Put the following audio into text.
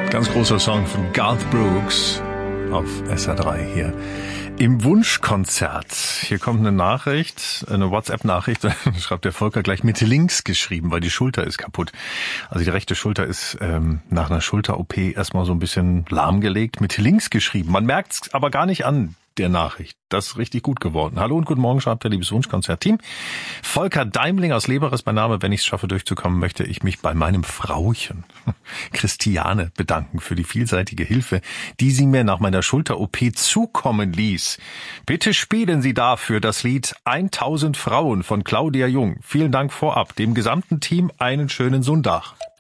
Ganz großer Song von Garth Brooks auf SR3 hier im Wunschkonzert. Hier kommt eine Nachricht, eine WhatsApp-Nachricht, da schreibt der Volker gleich mit links geschrieben, weil die Schulter ist kaputt. Also die rechte Schulter ist nach einer Schulter-OP erstmal so ein bisschen lahmgelegt, mit links geschrieben. Man merkt es aber gar nicht an der Nachricht. Das ist richtig gut geworden. Hallo und guten Morgen, schreibt der liebes Wunschkonzert-Team. Volker Deimling aus Leber ist mein Name. Wenn ich es schaffe, durchzukommen, möchte ich mich bei meinem Frauchen, Christiane, bedanken für die vielseitige Hilfe, die sie mir nach meiner Schulter-OP zukommen ließ. Bitte spielen Sie dafür das Lied 1000 Frauen von Claudia Jung. Vielen Dank vorab. Dem gesamten Team einen schönen Sonntag.